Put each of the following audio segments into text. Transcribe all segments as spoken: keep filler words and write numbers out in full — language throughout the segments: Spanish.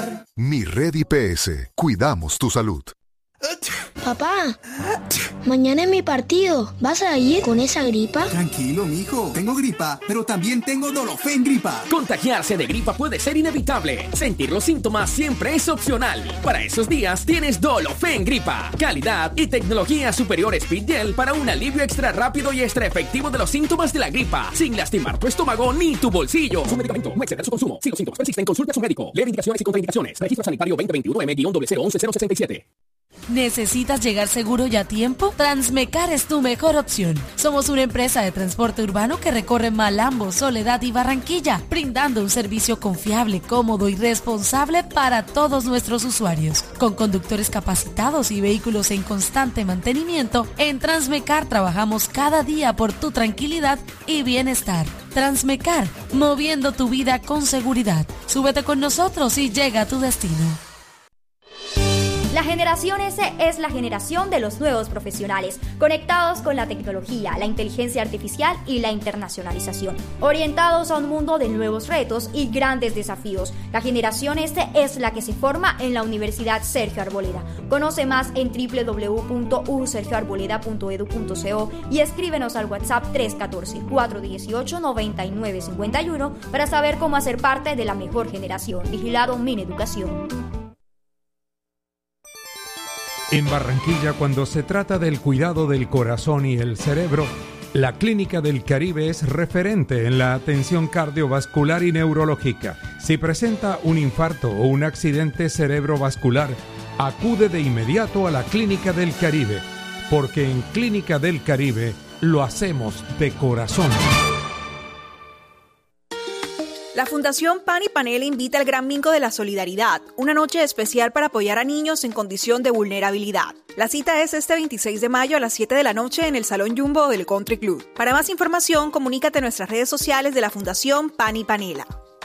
Transmecar. Mi Red I P S. Cuidamos tu salud. Papá, mañana es mi partido. ¿Vas a ir con esa gripa? Tranquilo, mijo. Tengo gripa, pero también tengo Dolofen gripa. Contagiarse de gripa puede ser inevitable. Sentir los síntomas siempre es opcional. Para esos días tienes Dolofen gripa. Calidad y tecnología superior Speed Gel para un alivio extra rápido y extra efectivo de los síntomas de la gripa, sin lastimar tu estómago ni tu bolsillo. Su medicamento, no exceder su consumo. Si los síntomas persisten, consulte a su médico. Leer indicaciones y contraindicaciones. Registro sanitario veinte veintiuno M cero cero once cero sesenta y siete. ¿Necesitas llegar seguro y a tiempo? Transmecar es tu mejor opción. Somos una empresa de transporte urbano que recorre Malambo, Soledad y Barranquilla, brindando un servicio confiable, cómodo y responsable para todos nuestros usuarios. Con conductores capacitados y vehículos en constante mantenimiento, en Transmecar trabajamos cada día por tu tranquilidad y bienestar. Transmecar, moviendo tu vida con seguridad. Súbete con nosotros y llega a tu destino. La generación S es la generación de los nuevos profesionales, conectados con la tecnología, la inteligencia artificial y la internacionalización, orientados a un mundo de nuevos retos y grandes desafíos. La generación S es la que se forma en la Universidad Sergio Arboleda. Conoce más en doble u doble u doble u punto u sergio arboleda punto e d u punto co y escríbenos al WhatsApp tres uno cuatro, cuatro uno ocho, nueve nueve cinco uno para saber cómo hacer parte de la mejor generación. Vigilado Mineducación. En Barranquilla, cuando se trata del cuidado del corazón y el cerebro, la Clínica del Caribe es referente en la atención cardiovascular y neurológica. Si presenta un infarto o un accidente cerebrovascular, acude de inmediato a la Clínica del Caribe, porque en Clínica del Caribe lo hacemos de corazón. La Fundación Pan y Panela invita al Gran Bingo de la Solidaridad, una noche especial para apoyar a niños en condición de vulnerabilidad. La cita es este veintiséis de mayo a las siete de la noche en el Salón Jumbo del Country Club. Para más información, comunícate en nuestras redes sociales de la Fundación Pan y Panela.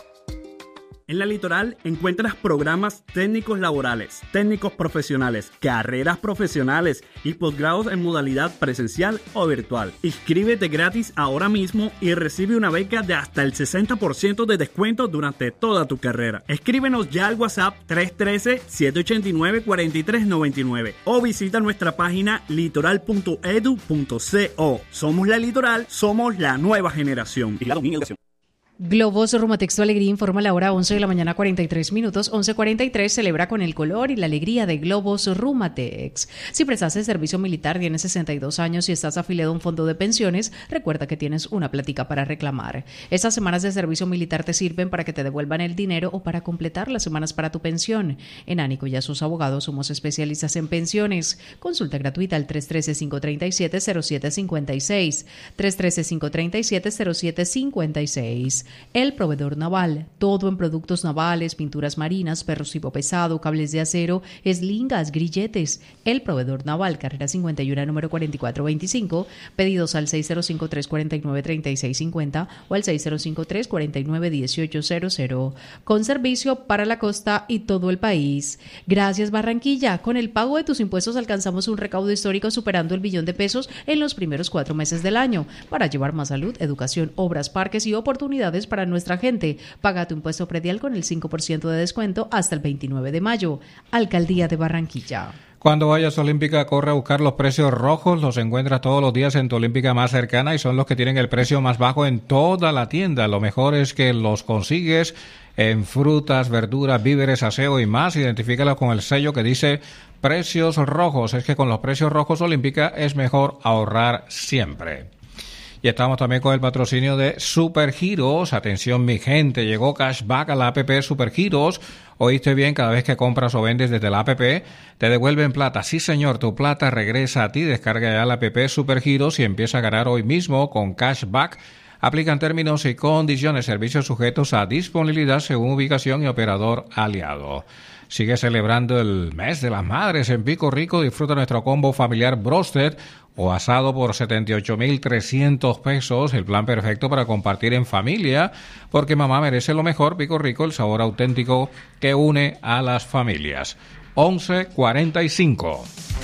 En la Litoral encuentras programas técnicos laborales, técnicos profesionales, carreras profesionales y posgrados en modalidad presencial o virtual. Inscríbete gratis ahora mismo y recibe una beca de hasta el sesenta por ciento de descuento durante toda tu carrera. Escríbenos ya al WhatsApp tres uno tres, siete ocho nueve, cuatro tres nueve nueve o visita nuestra página litoral punto e d u punto co. Somos la Litoral, somos la nueva generación. Vigilado Mineducación. Globos Rumatex Tu Alegría informa la hora once de la mañana cuarenta y tres minutos. once cuarenta y tres celebra con el color y la alegría de Globos Rumatex. Si prestaste servicio militar, tienes sesenta y dos años y estás afiliado a un fondo de pensiones, recuerda que tienes una plática para reclamar. Estas semanas de servicio militar te sirven para que te devuelvan el dinero o para completar las semanas para tu pensión. En Ánico y a sus abogados somos especialistas en pensiones. Consulta gratuita al tres uno tres, cinco tres siete, cero siete cinco seis. tres uno tres, cinco tres siete, cero siete cinco seis. El Proveedor Naval, todo en productos navales, pinturas marinas, perrocipo pesado, cables de acero, eslingas, grilletes. El Proveedor Naval, carrera cincuenta y uno, número cuarenta y cuatro veinticinco, pedidos al seis cero cinco tres, cuatro nueve, tres seis cinco cero o al seis cero cinco tres, cuatro nueve, uno ocho cero cero, con servicio para la costa y todo el país. Gracias, Barranquilla. Con el pago de tus impuestos alcanzamos un recaudo histórico superando el billón de pesos en los primeros cuatro meses del año, para llevar más salud, educación, obras, parques y oportunidades para nuestra gente. Paga tu impuesto predial con el cinco por ciento de descuento hasta el veintinueve de mayo. Alcaldía de Barranquilla. Cuando vayas a Olímpica, corre a buscar los precios rojos. Los encuentras todos los días en tu Olímpica más cercana y son los que tienen el precio más bajo en toda la tienda. Lo mejor es que los consigues en frutas, verduras, víveres, aseo y más. Identifícalos con el sello que dice precios rojos. Es que con los precios rojos Olímpica es mejor ahorrar siempre. Y estamos también con el patrocinio de Supergiros. Atención, mi gente, llegó cashback a la app Supergiros. Oíste bien, cada vez que compras o vendes desde la app, te devuelven plata. Sí, señor, tu plata regresa a ti. Descarga ya la app Supergiros y empieza a ganar hoy mismo con cashback. Aplican términos y condiciones, servicios sujetos a disponibilidad según ubicación y operador aliado. Sigue celebrando el mes de las madres en Pico Rico. Disfruta nuestro combo familiar Brosted o asado por setenta y ocho mil trescientos pesos. El plan perfecto para compartir en familia, porque mamá merece lo mejor. Pico Rico, el sabor auténtico que une a las familias. once cuarenta y cinco.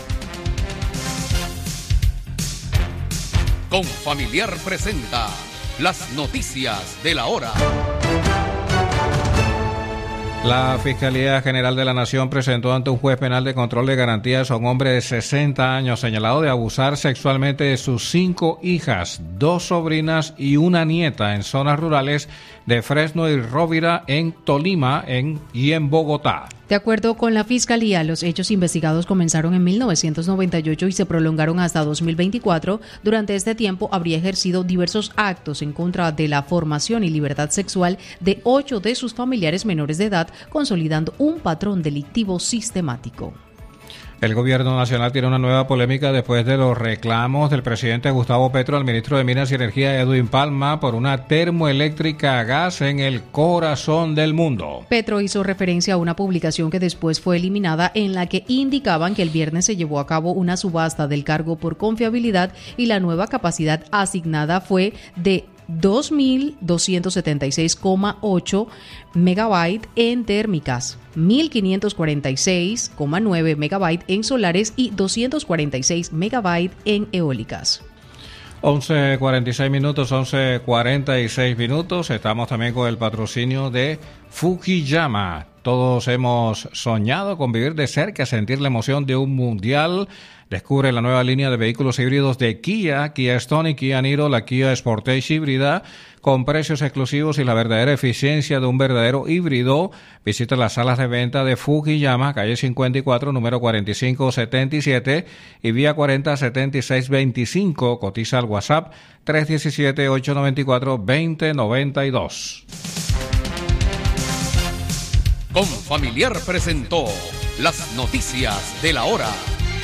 Confamiliar presenta las noticias de la hora. La Fiscalía General de la Nación presentó ante un juez penal de control de garantías a un hombre de sesenta años señalado de abusar sexualmente de sus cinco hijas, dos sobrinas y una nieta en zonas rurales de Fresno y Rovira, en Tolima en, y en Bogotá. De acuerdo con la Fiscalía, los hechos investigados comenzaron en mil novecientos noventa y ocho y se prolongaron hasta dos mil veinticuatro. Durante este tiempo habría ejercido diversos actos en contra de la formación y libertad sexual de ocho de sus familiares menores de edad, consolidando un patrón delictivo sistemático. El gobierno nacional tiene una nueva polémica después de los reclamos del presidente Gustavo Petro al ministro de Minas y Energía, Edwin Palma, por una termoeléctrica a gas en el corazón del mundo. Petro hizo referencia a una publicación que después fue eliminada en la que indicaban que el viernes se llevó a cabo una subasta del cargo por confiabilidad y la nueva capacidad asignada fue de dos mil doscientos setenta y seis coma ocho megabytes en térmicas, mil quinientos cuarenta y seis coma nueve megabytes en solares y doscientos cuarenta y seis megabytes en eólicas. once cuarenta y seis minutos, once cuarenta y seis minutos. Estamos también con el patrocinio de Fukuyama. Todos hemos soñado con vivir de cerca, sentir la emoción de un mundial. Descubre la nueva línea de vehículos híbridos de Kia, Kia Stonic, Kia Niro, la Kia Sportage híbrida, con precios exclusivos y la verdadera eficiencia de un verdadero híbrido. Visita las salas de venta de Fukuyama, calle cincuenta y cuatro, número cuarenta y cinco setenta y siete y vía cuarenta setenta y seis veinticinco. Cotiza al WhatsApp tres uno siete, ocho nueve cuatro, dos cero nueve dos. Confamiliar presentó las noticias de la hora.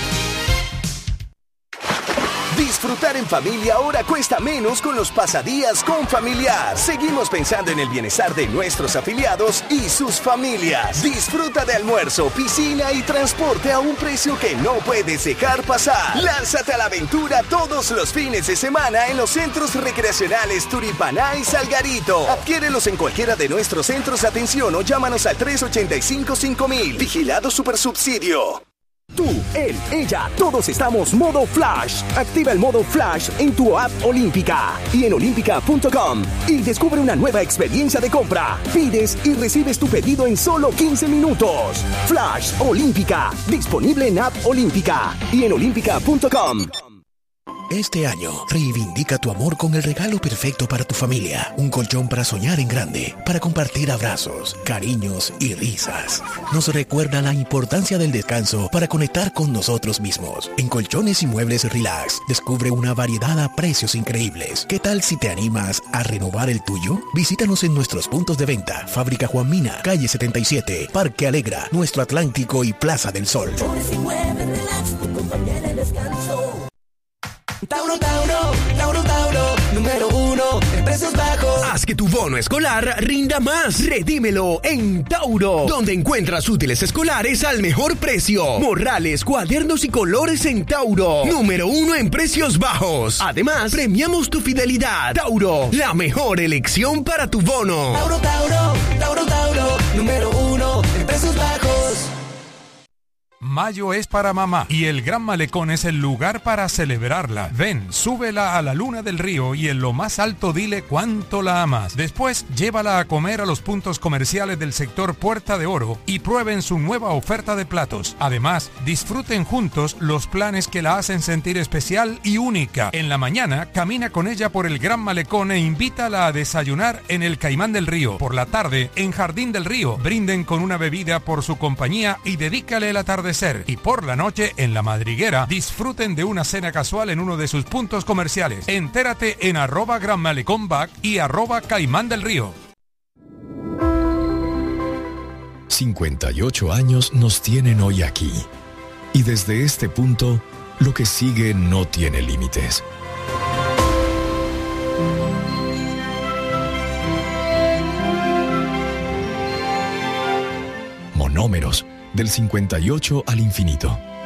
Disfrutar en familia ahora cuesta menos con los pasadías Confamiliar. Seguimos pensando en el bienestar de nuestros afiliados y sus familias. Disfruta de almuerzo, piscina y transporte a un precio que no puedes dejar pasar. Lánzate a la aventura todos los fines de semana en los centros recreacionales Turipaná y Salgarito. Adquiérelos en cualquiera de nuestros centros de atención o llámanos al tres ocho cinco, cinco mil. Vigilado Supersubsidio. Tú, él, ella, todos estamos modo Flash. Activa el modo Flash en tu app Olímpica y en olímpica punto com y descubre una nueva experiencia de compra. Pides y recibes tu pedido en solo quince minutos. Flash Olímpica, disponible en app Olímpica y en olímpica punto com. Este año, reivindica tu amor con el regalo perfecto para tu familia. Un colchón para soñar en grande, para compartir abrazos, cariños y risas. Nos recuerda la importancia del descanso para conectar con nosotros mismos. En Colchones y Muebles Relax, descubre una variedad a precios increíbles. ¿Qué tal si te animas a renovar el tuyo? Visítanos en nuestros puntos de venta. Fábrica Juan Mina, calle setenta y siete, Parque Alegra, Nuestro Atlántico y Plaza del Sol. Colchones y Muebles Relax, tu compañía de descanso. Tauro, Tauro, Tauro, Tauro, número uno en precios bajos. Haz que tu bono escolar rinda más. Redímelo en Tauro, donde encuentras útiles escolares al mejor precio. Morrales, cuadernos y colores en Tauro. Número uno en precios bajos. Además, premiamos tu fidelidad. Tauro, la mejor elección para tu bono. Tauro, Tauro, Tauro, Tauro, número uno en precios bajos. Mayo es para mamá y el Gran Malecón es el lugar para celebrarla. Ven, súbela a la luna del río y en lo más alto dile cuánto la amas. Después, llévala a comer a los puntos comerciales del sector Puerta de Oro y prueben su nueva oferta de platos. Además, disfruten juntos los planes que la hacen sentir especial y única. En la mañana, camina con ella por el Gran Malecón e invítala a desayunar en el Caimán del Río. Por la tarde, en Jardín del Río, brinden con una bebida por su compañía y dedícale el atardecer. Y por la noche, en La Madriguera, disfruten de una cena casual en uno de sus puntos comerciales. Entérate en arroba Gran Malecón Back y arroba Caimán del Río. cincuenta y ocho años nos tienen hoy aquí. Y desde este punto, lo que sigue no tiene límites. Monómeros, del cincuenta y ocho al infinito.